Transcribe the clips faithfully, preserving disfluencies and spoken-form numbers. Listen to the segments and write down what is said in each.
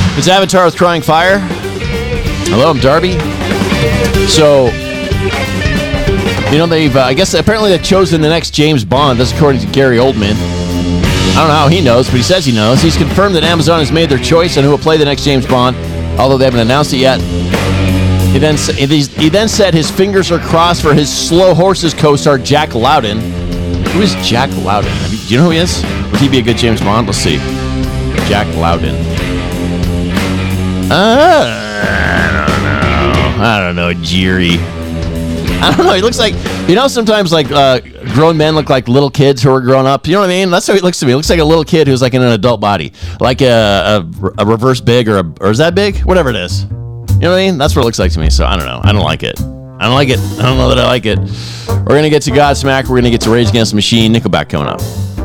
It's Avatar with Crying Fire. Hello, I'm Darby. So, you know, they've, uh, I guess, apparently they've chosen the next James Bond. That's according to Gary Oldman. I don't know how he knows, but he says he knows. He's confirmed that Amazon has made their choice on who will play the next James Bond, although they haven't announced it yet. He then, he then said his fingers are crossed for his Slow Horses co-star Jack Lowden. Who is Jack Lowden? I mean, do you know who he is? Would he be a good James Bond? Let's see. Jack Lowden. Uh, I don't know. I don't know, Jiri. I don't know. He looks like, you know, sometimes like uh, grown men look like little kids who are grown up. You know what I mean? That's how he looks to me. He looks like a little kid who's like in an adult body, like a, a, a reverse big or a, or is that big? Whatever it is. You know what I mean? That's what it looks like to me. So I don't know. I don't like it. I don't like it. I don't know that I like it. We're going to get to Godsmack. We're going to get to Rage Against the Machine. Nickelback coming up.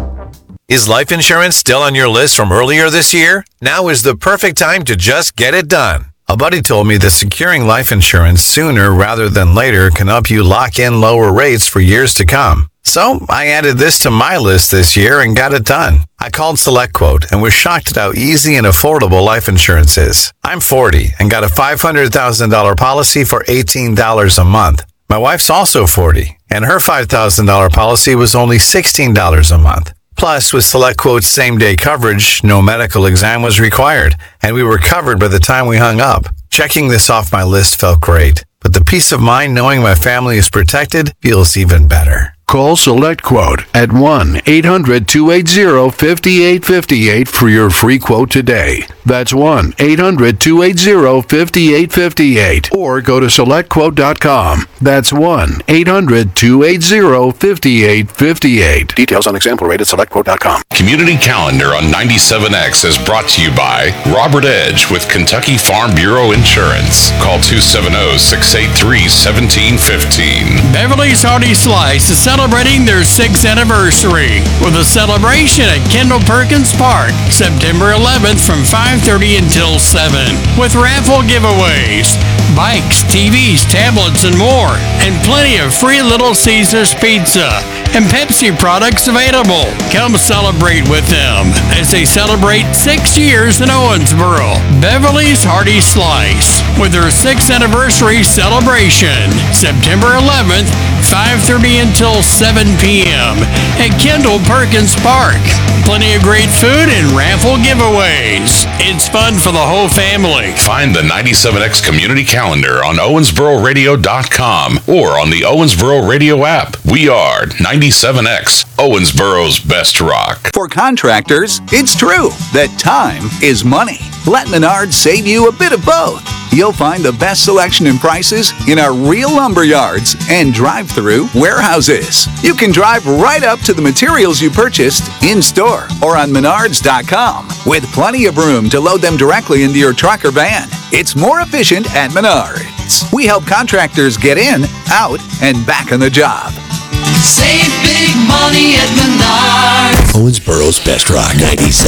Is life insurance still on your list from earlier this year? Now is the perfect time to just get it done. A buddy told me that securing life insurance sooner rather than later can help you lock in lower rates for years to come. So I added this to my list this year and got it done. I called SelectQuote and was shocked at how easy and affordable life insurance is. I'm forty and got a five hundred thousand dollars policy for eighteen dollars a month. My wife's also forty, and her five thousand dollars policy was only sixteen dollars a month. Plus, with SelectQuote's same-day coverage, no medical exam was required, and we were covered by the time we hung up. Checking this off my list felt great, but the peace of mind knowing my family is protected feels even better. Call SelectQuote at one eight hundred two eight zero five eight five eight for your free quote today. That's one eight hundred two eight zero five eight five eight. Or go to select quote dot com. That's one eight hundred two eight zero five eight five eight. Details on example rate at select quote dot com. Community Calendar on ninety-seven X is brought to you by Robert Edge with Kentucky Farm Bureau Insurance. Call two seven zero, six eight three, one seven one five. Beverly's Hearty Slice is celebrating their sixth anniversary with a celebration at Kendall Perkins Park, September eleventh from five thirty until seven, with raffle giveaways, bikes, T Vs, tablets, and more, and plenty of free Little Caesars pizza and Pepsi products available. Come celebrate with them as they celebrate six years in Owensboro. Beverly's Hearty Slice with their sixth anniversary celebration, September eleventh, five thirty until seven p.m. at Kendall Perkins Park. Plenty of great food and raffle giveaways. It's fun for the whole family. Find the ninety-seven X Community Calendar on owensboro radio dot com or on the Owensboro Radio app. We are ninety-seven X, Owensboro's best rock. For contractors, it's true that time is money. Let Menards save you a bit of both. You'll find the best selection and prices in our real lumber yards and drive-through warehouses. You can drive right up to the materials you purchased in-store or on menards dot com with plenty of room to load them directly into your truck or van. It's more efficient at Menards. We help contractors get in, out, and back on the job. Save big money at Menards. Owensboro's best rock, ninety-seven.